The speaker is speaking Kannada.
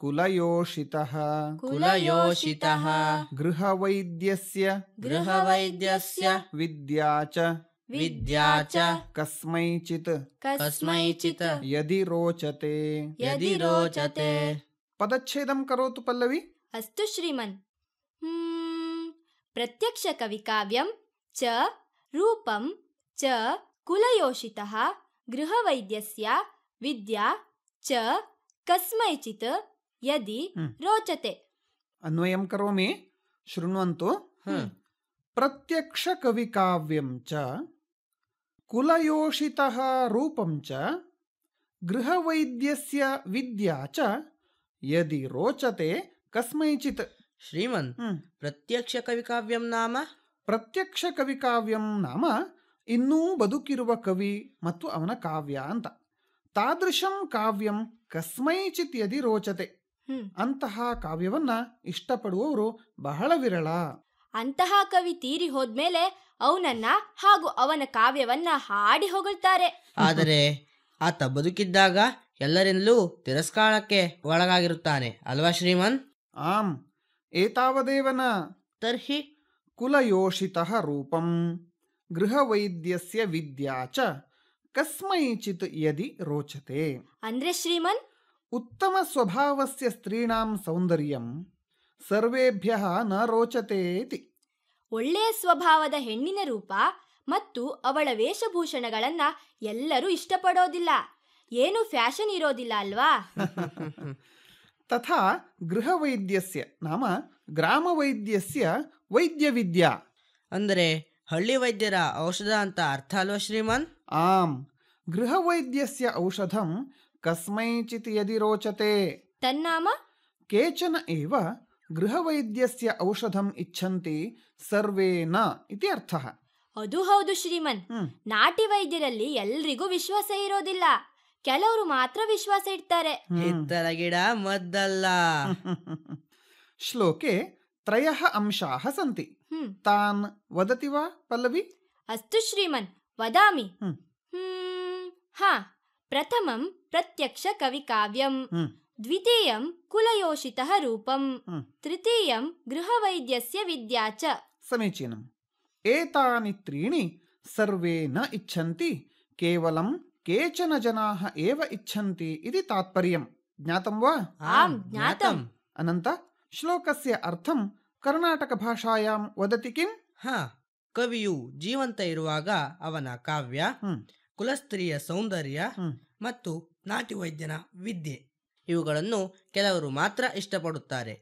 ಕುಲಯೋಷಿತಃ ಕುಲಯೋಷಿತಃ ಗೃಹವೈದ್ಯಸ್ಯ ಗೃಹವೈದ್ಯಸ್ಯ ವಿದ್ಯಾ ಚ ವಿದ್ಯಾ ಚ ಕಸ್ಮೈಚಿತ್ ಕಸ್ಮೈಚಿತ್ ಯದಿ ರೋಚತೆ. ಯದಿ ರೋಚತೆ. ಪದಚ್ಛೇದಂ ಕರೋತು ಪಲ್ಲವಿ. ಅಸ್ತು ಶ್ರೀಮನ್. ಪ್ರತ್ಯಕ್ಷ ಕವಿಕಾವ್ಯಂ ಚ ರೂಪಂ ಚ ಕುಲಯೋಷಿತಃ ಗೃಹವೈದ್ಯಸ್ಯ ವಿದ್ಯಾ ಚ ಕಸ್ಮೈಚಿತ್ ಯದಿ ರೋಚತೆ. ಅನ್ವಯಂ ಕರೋಮಿ, ಶೃಣ್ವಂತು. ಪ್ರತ್ಯಕ್ಷ ಕವಿಕಾವ್ಯಂ ಚ ಕುಲಯೋಷಿತಃ ರೂಪಂ ಚ ಗೃಹವೈದ್ಯಸ್ಯ ವಿದ್ಯಾ ಚ ಯದಿ ರೋಚತೆ ಕಸ್ಮೈಚಿತ್. ಶ್ರೀಮನ್, ಪ್ರತ್ಯಕ್ಷ ಕವಿಕಾವ್ಯಂ ನಾಮ? ಪ್ರತ್ಯಕ್ಷ ಕವಿಕಾವ್ಯಂ ನಾಮ ಇನ್ನೂ ಬದುಕಿರುವ ಕವಿ ಮತ್ತು ಅವನ ಕಾವ್ಯ ಅಂತ. ತಾದೃಶಂ ಕಾವ್ಯಂ ಕಸ್ಮೈಚಿತ್ ಯದಿ ರೋಚತೆ. ಅಂತಹ ಕಾವ್ಯವನ್ನ ಇಷ್ಟಪಡುವವರು ಬಹಳ ವಿರಳ. ಅಂತಹ ಕವಿ ತೀರಿ ಹೋದ್ಮೇಲೆ ಅವನನ್ನ ಹಾಗೂ ಅವನ ಕಾವ್ಯವನ್ನ ಹಾಡಿ ಹೊಗಳ್ತಾರೆ. ಆದರೆ ಆತ ಬದುಕಿದ್ದಾಗ ಎಲ್ಲರಿಂದಲೂ ತಿರಸ್ಕಾರಕ್ಕೆ ಒಳಗಾಗಿರುತ್ತಾನೆ ಅಲ್ವಾ ಶ್ರೀಮನ್? ಆಂ, ಏತಾವದೇವನ. ತರ್ಹಿ ಕುಲಯೋಷಿತಃ ರೂಪಂ ಗೃಹವೈದ್ಯಸ್ಯ ವಿದ್ಯಾ ಚ ಕಸ್ಮೈಚಿತ್ ಯದಿ ರೋಚತೆ. ಅಂದ್ರೆ ಶ್ರೀಮನ್, ಉತ್ತಮ ಸ್ವಭಾವಸ್ಯ ಸ್ತ್ರೀಣಾಂ ಸೌಂದರ್ಯಂ ಸರ್ವೇಭ್ಯಃ ನ ರೋಚತೆ ಇತಿ. ಒಳ್ಳೆಯ ಸ್ವಭಾವದ ಹೆಣ್ಣಿನ ರೂಪ ಮತ್ತು ಅವಳ ವೇಷಭೂಷಣಗಳನ್ನ ಎಲ್ಲರೂ ಇಷ್ಟಪಡೋದಿಲ್ಲ. ಏನು ಫ್ಯಾಷನ್ ಇರೋದಿಲ್ಲ ಅಲ್ವಾ? ತಥಾ ಗೃಹವೈದ್ಯಸ್ಯ ನಾಮ ಗ್ರಾಮವೈದ್ಯಸ್ಯ ವೈದ್ಯವಿದ್ಯಾ. ಅಂದರೆ ಹಳ್ಳಿ ವೈದ್ಯರ ಔಷಧ ಅಂತ ಅರ್ಥ ಅಲ್ವಾ ಶ್ರೀಮನ್? ಆಂ, ಗೃಹವೈದ್ಯಸ್ಯ ಔಷಧಂ ಕಸ್ಮೈಚಿತ್ ಯದಿ ರೋಚತೆ. ತನ್ನಾಮ? ಕೇಚನ ಏವ ಗೃಹವೈದ್ಯಸ್ಯ ಔಷಧಂ ಇಚ್ಛಂತಿ ಸರ್ವೇ ನ ಇತಿ ಅರ್ಥಃ. ಅದು ಹೌದು ಶ್ರೀಮನ್. ನಾಟಿ ವೈದ್ಯರಲ್ಲಿ ಎಲ್ರಿಗೂ ವಿಶ್ವಾಸ ಇರೋದಿಲ್ಲ, ಕೆಲವರು ಮಾತ್ರ ವಿಶ್ವಾಸ ಇಡ್ತಾರೆ. ಹಿತ್ತರ ಗಿಡ ಮದ್ದಲ್ಲ. ಶ್ಲೋಕೆ ತ್ರಯಃ ಅಂಶಾಃ ಸಂತಿ. ತಾನ್ ವದತಿ ವಾ ಪಲ್ಲವಿ? ಅಸ್ತು ಶ್ರೀಮನ್, ವದಾಮಿ. ಪ್ರಥಮಂ ಪ್ರತ್ಯಕ್ಷ ಕವಿಕಾವ್ಯಂ, ದ್ವಿತೀಯಂ ಕುಲಯೋಷಿತಃ ರೂಪಂ, ತೃತೀಯಂ ಗೃಹವೈದ್ಯಸ್ಯ ವಿದ್ಯಾ ಚ. ಸಮೀಚೀನಂ. ಏತಾನಿ ತ್ರೀಣಿ ಸರ್ವೇ ನ ಇಚ್ಛಂತಿ, ಕೇವಲಂ ಕೇಚನ ಜನಾಃ ಏವ ಇಚ್ಛಂತಿ ಇತಿ ತಾತ್ಪರ್ಯಂ. ಜ್ಞಾತಂ ವಾ? ಆಂ, ಜ್ಞಾತಂ. ಅನಂತ ಶ್ಲೋಕಸ್ಯ ಅರ್ಥಂ ಕರ್ನಾಟಕ ಭಾಷಾಯಾಂ ವದತಿ ಕಿಂ? ಕವಿಯು ಜೀವಂತ ಇರುವಾಗ ಅವನ ಕಾವ್ಯ, ಕುಲಸ್ತ್ರೀಯ ಸೌಂದರ್ಯ ಮತ್ತು ನಾಟಿ ವೈದ್ಯನ ವಿದ್ಯೆ ಇವುಗಳನ್ನು ಕೆಲವರು ಮಾತ್ರ ಇಷ್ಟಪಡುತ್ತಾರೆ.